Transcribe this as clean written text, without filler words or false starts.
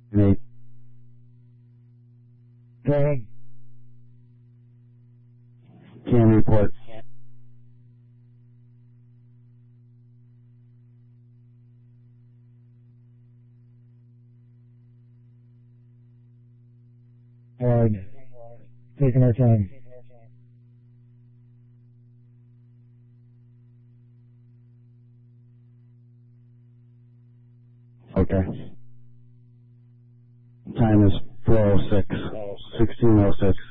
8. Go ahead. Can report. All right. Taking our time. Okay. Time is 4:06. 16:06.